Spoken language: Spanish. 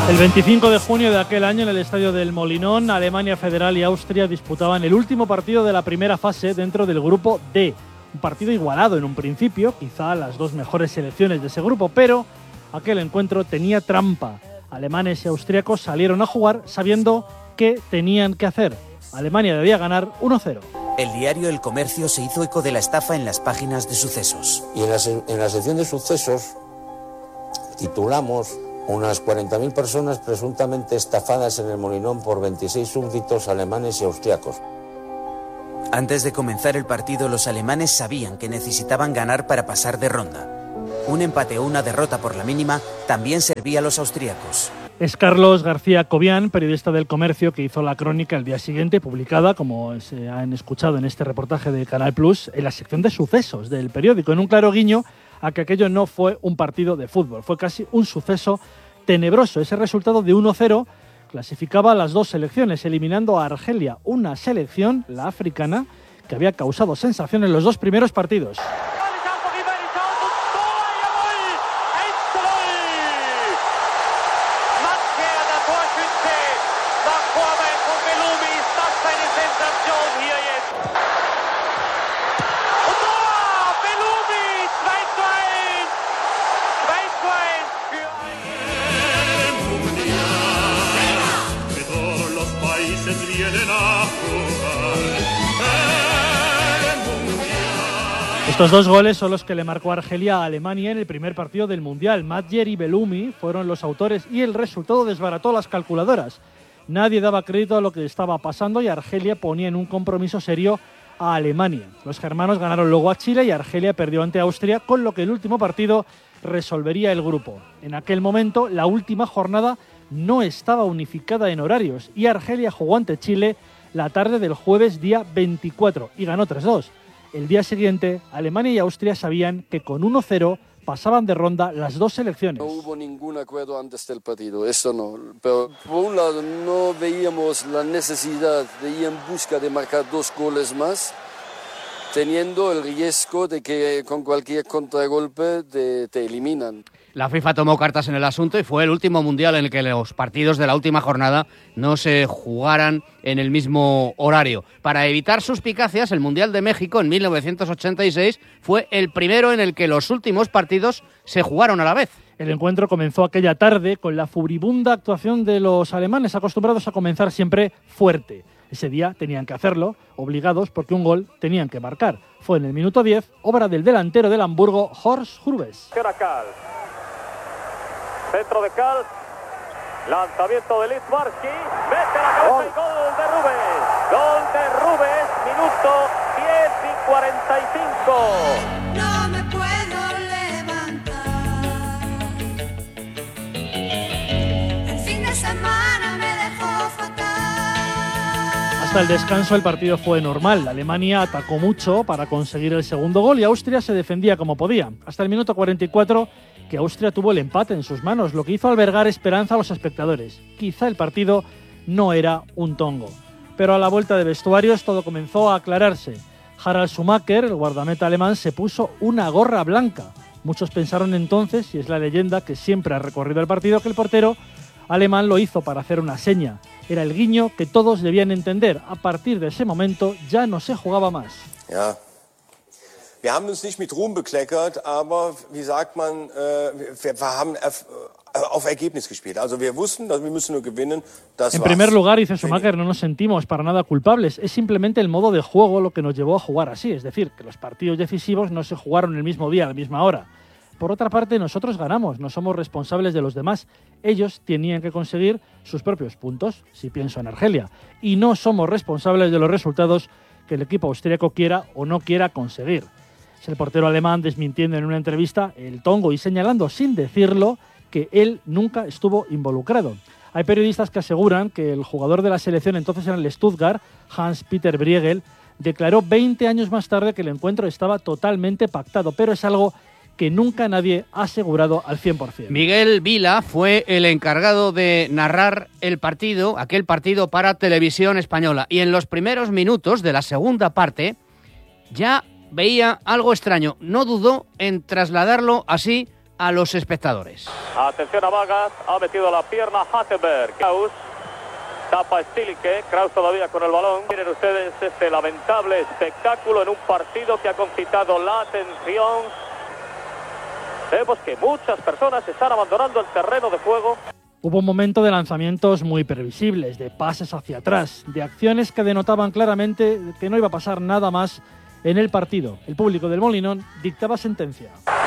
El 25 de junio de aquel año, en el estadio del Molinón, Alemania Federal y Austria disputaban el último partido de la primera fase dentro del grupo D. Un partido igualado en un principio, quizá las dos mejores selecciones de ese grupo, pero aquel encuentro tenía trampa. Alemanes y austríacos salieron a jugar sabiendo qué tenían que hacer. Alemania debía ganar 1-0. El diario El Comercio se hizo eco de la estafa en las páginas de sucesos. Y en la sección de sucesos titulamos: unas 40.000 personas presuntamente estafadas en el Molinón por 26 súbditos alemanes y austriacos. Antes de comenzar el partido, los alemanes sabían que necesitaban ganar para pasar de ronda. Un empate o una derrota por la mínima también servía a los austríacos. Es Carlos García Cobian, periodista del Comercio, que hizo la crónica el día siguiente, publicada, como se han escuchado en este reportaje de Canal Plus, en la sección de sucesos del periódico, en un claro guiño a que aquello no fue un partido de fútbol, fue casi un suceso tenebroso. Ese resultado de 1-0 clasificaba a las dos selecciones, eliminando a Argelia, una selección, la africana, que había causado sensación en los dos primeros partidos. Estos dos goles son los que le marcó Argelia a Alemania en el primer partido del Mundial. Madjer y Bellumi fueron los autores y el resultado desbarató las calculadoras. Nadie daba crédito a lo que estaba pasando y Argelia ponía en un compromiso serio a Alemania. Los germanos ganaron luego a Chile y Argelia perdió ante Austria, con lo que el último partido resolvería el grupo. En aquel momento, la última jornada no estaba unificada en horarios y Argelia jugó ante Chile la tarde del jueves día 24 y ganó 3-2. El día siguiente, Alemania y Austria sabían que con 1-0 pasaban de ronda las dos selecciones. No hubo ningún acuerdo antes del partido, esto no. Pero por un lado no veíamos la necesidad de ir en busca de marcar 2 goles más, teniendo el riesgo de que con cualquier contragolpe te eliminan. La FIFA tomó cartas en el asunto y fue el último mundial en el que los partidos de la última jornada no se jugaran en el mismo horario. Para evitar suspicacias, el Mundial de México en 1986 fue el primero en el que los últimos partidos se jugaron a la vez. El encuentro comenzó aquella tarde con la furibunda actuación de los alemanes, acostumbrados a comenzar siempre fuerte. Ese día tenían que hacerlo, obligados, porque un gol tenían que marcar. Fue en el minuto 10, obra del delantero del Hamburgo, Horst Hrubesch. Centro de Kals, lanzamiento de Littbarski, mete la cabeza y gol de Rubens. Gol de Rubens, minuto 10 y 45. No me puedo levantar. El fin de semana me dejó fatal. Hasta el descanso el partido fue normal. Alemania atacó mucho para conseguir el segundo gol y Austria se defendía como podía. Hasta el minuto 44 que Austria tuvo el empate en sus manos, lo que hizo albergar esperanza a los espectadores. Quizá el partido no era un tongo. Pero a la vuelta de vestuarios todo comenzó a aclararse. Harald Schumacher, el guardameta alemán, se puso una gorra blanca. Muchos pensaron entonces, y es la leyenda que siempre ha recorrido el partido, que el portero alemán lo hizo para hacer una seña. Era el guiño que todos debían entender. A partir de ese momento ya no se jugaba más. Ja. Wir haben uns nicht mit Ruhm bekleckert, aber wie sagt man, wir haben auf Ergebnis gespielt. Also wir wussten, dass wir müssen nur gewinnen. En primer lugar, dice Schumacher, no nos sentimos para nada culpables. Es simplemente el modo de juego lo que nos llevó a jugar así. Es decir, que los partidos decisivos no se jugaron el mismo día, a la misma hora. Por otra parte, nosotros ganamos, no somos responsables de los demás. Ellos tenían que conseguir sus propios puntos, si pienso en Argelia. Y no somos responsables de los resultados que el equipo austríaco quiera o no quiera conseguir. Es el portero alemán desmintiendo en una entrevista el tongo y señalando sin decirlo que él nunca estuvo involucrado. Hay periodistas que aseguran que el jugador de la selección, entonces en el Stuttgart, Hans-Peter Briegel, declaró 20 años más tarde que el encuentro estaba totalmente pactado, pero es algo que nunca nadie ha asegurado al 100%. Miguel Vila fue el encargado de narrar el partido, aquel partido para Televisión Española, y en los primeros minutos de la segunda parte ya veía algo extraño. No dudó en trasladarlo así a los espectadores. Atención a Vargas, ha metido la pierna Hatteberg. Kraus, tapa Stilicke, Kraus todavía con el balón. Miren ustedes este lamentable espectáculo en un partido que ha concitado la atención. Vemos que muchas personas están abandonando el terreno de juego. Hubo un momento de lanzamientos muy previsibles, de pases hacia atrás, de acciones que denotaban claramente que no iba a pasar nada más en el partido. El público del Molinón dictaba sentencia.